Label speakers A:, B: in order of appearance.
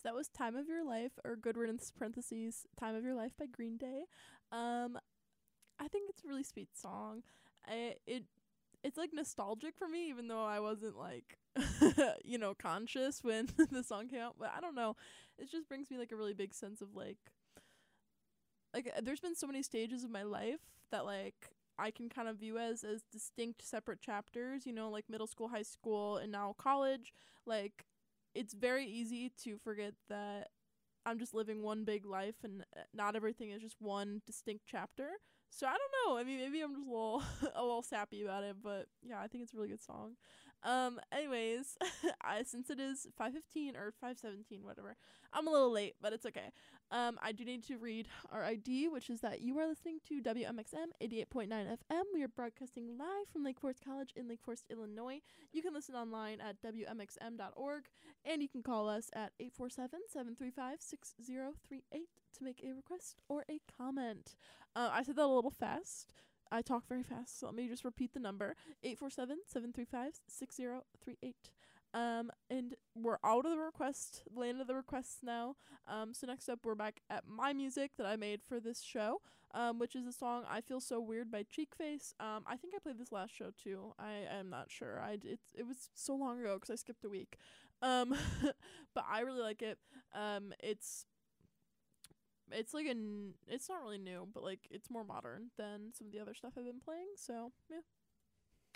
A: that was Time of Your Life, or Good Riddance parentheses Time of Your Life by Green Day. I think it's a really sweet song. It's like nostalgic for me, even though I wasn't like conscious when the song came out. But I don't know, it just brings me like a really big sense of like there's been so many stages of my life that like I can kind of view as distinct separate chapters, like middle school, high school, and now college. Like it's very easy to forget that I'm just living one big life and not everything is just one distinct chapter. So I don't know. I mean, maybe I'm just a little a little sappy about it, but yeah, I think it's a really good song. Anyways, since it is 5:15 or 5:17, whatever, I'm a little late, but it's okay. I do need to read our ID, which is that you are listening to WMXM 88.9 FM. We are broadcasting live from Lake Forest College in Lake Forest, Illinois. You can listen online at WMXM.org, and you can call us at 847-735-6038 to make a request or a comment. I said that a little fast. I talk very fast, so let me just repeat the number. 847-735-6038. And we're out of the land of the requests now. So next up, we're back at my music that I made for this show, which is the song "I Feel So Weird" by Cheekface. I think I played this last show too. I am not sure. It was so long ago because I skipped a week. But I really like it. It's like it's not really new, but like it's more modern than some of the other stuff I've been playing. So yeah.